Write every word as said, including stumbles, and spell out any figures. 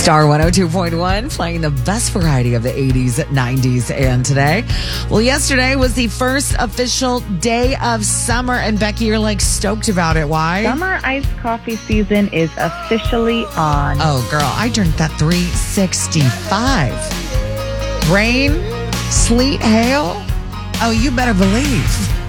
Star one oh two point one, playing the best variety of the eighties, nineties, and today. Well, yesterday was the first official day of summer, and Becky, you're like stoked about it. Why? Summer iced coffee season is officially on. Oh, girl, I drink that three sixty-five. Rain, sleet, hail. Oh, you better believe.